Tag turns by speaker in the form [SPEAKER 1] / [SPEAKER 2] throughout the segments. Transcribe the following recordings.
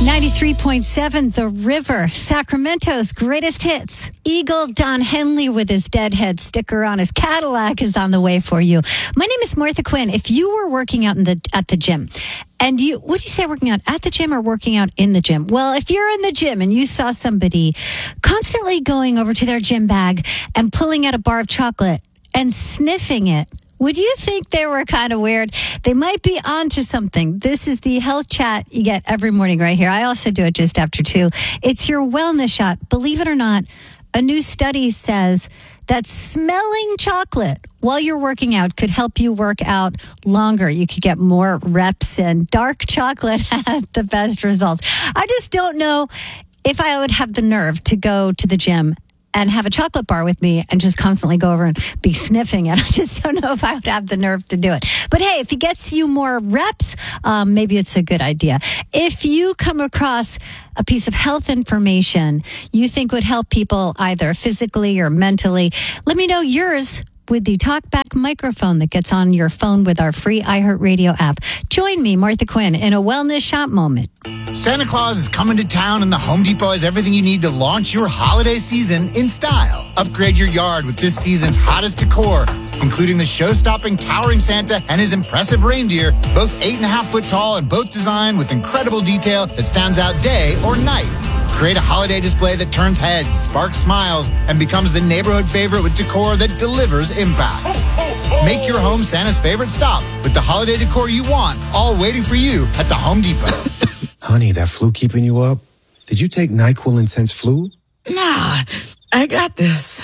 [SPEAKER 1] 93.7 The River, Sacramento's greatest hits. Eagle Don Henley with his Deadhead sticker on his Cadillac is on the way for you. My name is Martha Quinn. If you were working out at the gym, and would you say working out at the gym or working out in the gym? Well, if you're in the gym and you saw somebody constantly going over to their gym bag and pulling out a bar of chocolate and sniffing it, would you think they were kind of weird? They might be onto something. This is the health chat you get every morning right here. I also do it just after 2. It's your wellness shot. Believe it or not, a new study says that smelling chocolate while you're working out could help you work out longer. You could get more reps, and dark chocolate had the best results. I just don't know if I would have the nerve to go to the gym and have a chocolate bar with me and just constantly go over and be sniffing it. I just don't know if I would have the nerve to do it. But hey, if it gets you more reps, maybe it's a good idea. If you come across a piece of health information you think would help people either physically or mentally, let me know yours with the TalkBack microphone that gets on your phone with our free iHeartRadio app. Join me, Martha Quinn, in a wellness shop moment.
[SPEAKER 2] Santa Claus is coming to town, and the Home Depot has everything you need to launch your holiday season in style. Upgrade your yard with this season's hottest decor, including the show-stopping towering Santa and his impressive reindeer, both 8.5 foot tall and both designed with incredible detail that stands out day or night. Create a holiday display that turns heads, sparks smiles, and becomes the neighborhood favorite with decor that delivers impact. Make your home Santa's favorite stop with the holiday decor you want, all waiting for you at the Home Depot.
[SPEAKER 3] Honey, that flu keeping you up? Did you take NyQuil Intense Flu?
[SPEAKER 4] Nah, I got this.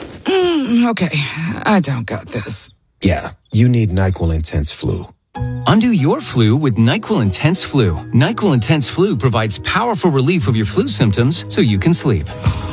[SPEAKER 4] Okay, I don't got this.
[SPEAKER 3] Yeah, you need NyQuil Intense Flu.
[SPEAKER 5] Undo your flu with NyQuil Intense Flu. NyQuil Intense Flu provides powerful relief of your flu symptoms so you can sleep.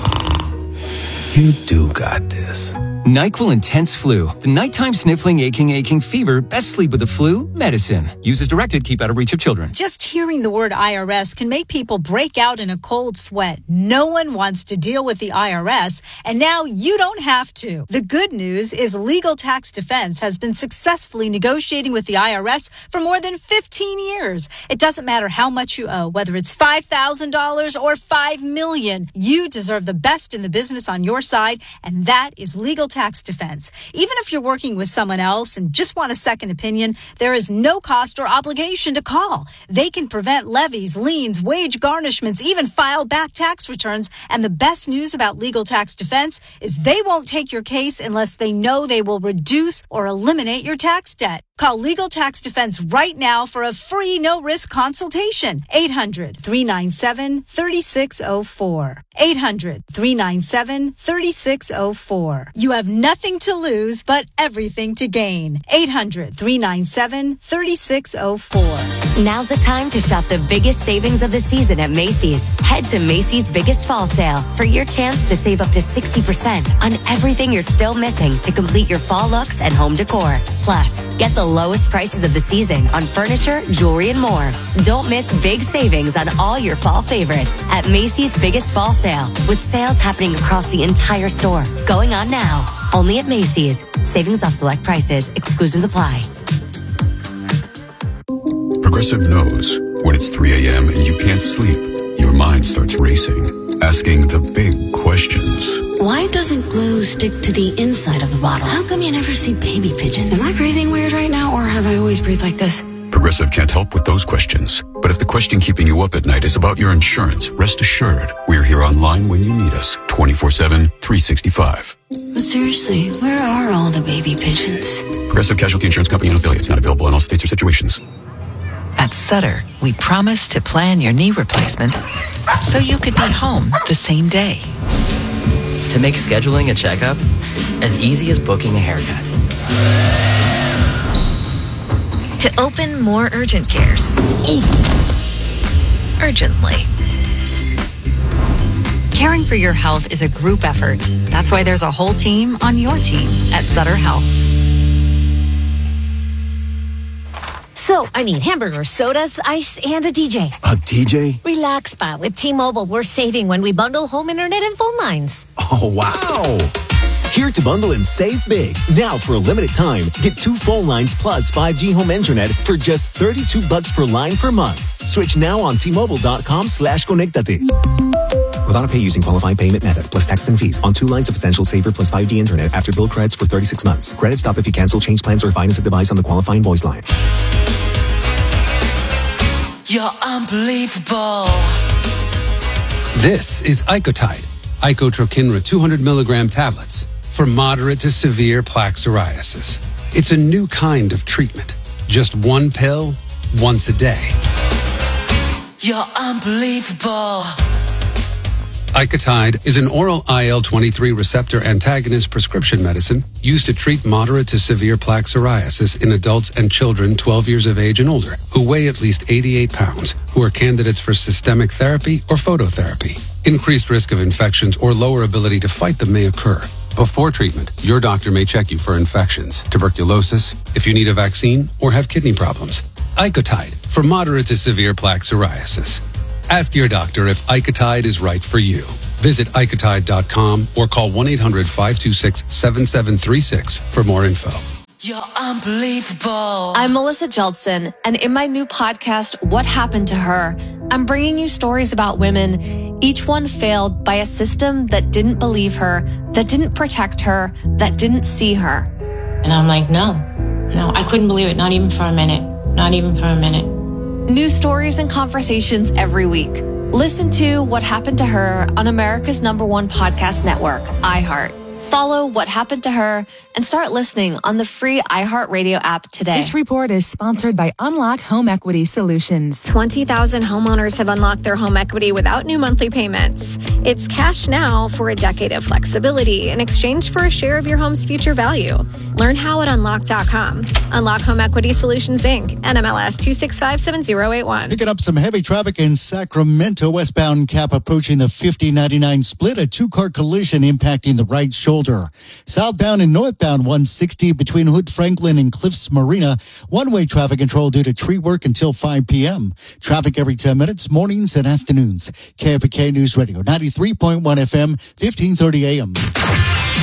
[SPEAKER 3] You do got this.
[SPEAKER 5] NyQuil Intense Flu. The nighttime sniffling, aching fever. Best sleep with the flu medicine. Use as directed. Keep out of reach of children.
[SPEAKER 6] Just hearing the word IRS can make people break out in a cold sweat. No one wants to deal with the IRS, and now you don't have to. The good news is Legal Tax Defense has been successfully negotiating with the IRS for more than 15 years. It doesn't matter how much you owe, whether it's $5,000 or $5 million. You deserve the best in the business on your side, and that is Legal Tax Defense. Even if you're working with someone else and just want a second opinion, there is no cost or obligation to call. They can prevent levies, liens, wage garnishments, even file back tax returns. And the best news about Legal Tax Defense is they won't take your case unless they know they will reduce or eliminate your tax debt. Call Legal Tax Defense right now for a free no-risk consultation. 800-397-3604. 800-397-3604. You have nothing to lose, but everything to gain. 800-397-3604.
[SPEAKER 7] Now's the time to shop the biggest savings of the season at Macy's. Head to Macy's Biggest Fall Sale for your chance to save up to 60% on everything you're still missing to complete your fall looks and home decor. Plus, get the lowest prices of the season on furniture, jewelry, and more. Don't miss big savings on all your fall favorites at Macy's Biggest Fall Sale, with sales happening across the entire store. Going on now. Only at Macy's. Savings off select prices. Exclusions apply.
[SPEAKER 8] Progressive knows when it's 3 a.m. and you can't sleep, your mind starts racing, asking the big questions.
[SPEAKER 9] Why doesn't glue stick to the inside of the bottle? How come you never see baby pigeons? Am I breathing weird right now, or have I always breathed like this?
[SPEAKER 8] Progressive can't help with those questions. But if the question keeping you up at night is about your insurance, rest assured, we're here online when you need us, 24/7, 365.
[SPEAKER 9] But seriously, where are all the baby pigeons?
[SPEAKER 8] Progressive Casualty Insurance Company and affiliates, not available in all states or situations.
[SPEAKER 10] At Sutter, we promise to plan your knee replacement so you could be home the same day.
[SPEAKER 11] To make scheduling a checkup as easy as booking a haircut.
[SPEAKER 12] To open more urgent cares. Urgently. Caring for your health is a group effort. That's why there's a whole team on your team at Sutter Health.
[SPEAKER 13] So, I need hamburgers, sodas, ice, and a DJ.
[SPEAKER 3] A DJ?
[SPEAKER 13] Relax, Pa. With T-Mobile, we're saving when we bundle home internet and phone lines.
[SPEAKER 3] Oh, wow.
[SPEAKER 14] Here to bundle and save big. Now for a limited time, get 2 phone lines plus 5G home internet for just $32 per line per month. Switch now on T-Mobile.com/conectate. With AutoPay using qualifying payment method plus taxes and fees on 2 lines of Essential Saver plus 5G internet after bill credits for 36 months. Credits stop if you cancel, change plans, or finance a device on the qualifying voice line.
[SPEAKER 15] You're unbelievable.
[SPEAKER 16] This is Icotide, Icotrokinra 200 milligram tablets for moderate to severe plaque psoriasis. It's a new kind of treatment. Just 1 pill, once a day.
[SPEAKER 15] You're unbelievable.
[SPEAKER 16] Icotide is an oral IL-23 receptor antagonist prescription medicine used to treat moderate to severe plaque psoriasis in adults and children 12 years of age and older who weigh at least 88 pounds, who are candidates for systemic therapy or phototherapy. Increased risk of infections or lower ability to fight them may occur. Before treatment, your doctor may check you for infections, tuberculosis, if you need a vaccine, or have kidney problems. Icotide for moderate to severe plaque psoriasis. Ask your doctor if Icotide is right for you. Visit Icotide.com or call 1-800-526-7736 for more info.
[SPEAKER 15] You're unbelievable.
[SPEAKER 17] I'm Melissa Jeldson, and in my new podcast, What Happened to Her, I'm bringing you stories about women, each one failed by a system that didn't believe her, that didn't protect her, that didn't see her.
[SPEAKER 18] And I'm like, no, I couldn't believe it, not even for a minute. Not even for a minute.
[SPEAKER 17] New stories and conversations every week. Listen to What Happened to Her on America's #1 podcast network, iHeart. Follow What Happened to Her and start listening on the free iHeartRadio app today.
[SPEAKER 19] This report is sponsored by Unlock Home Equity Solutions.
[SPEAKER 20] 20,000 homeowners have unlocked their home equity without new monthly payments. It's cash now for a decade of flexibility in exchange for a share of your home's future value. Learn how at unlock.com. Unlock Home Equity Solutions, Inc., NMLS 2657081.
[SPEAKER 21] Picking up some heavy traffic in Sacramento, westbound Cap approaching the 5099 split, a 2-car collision impacting the right shoulder. Southbound and northbound 160 between Hood Franklin and Cliffs Marina. One-way traffic control due to tree work until 5 p.m. Traffic every 10 minutes, mornings and afternoons. KFK News Radio, 93.1 FM, 1530 AM.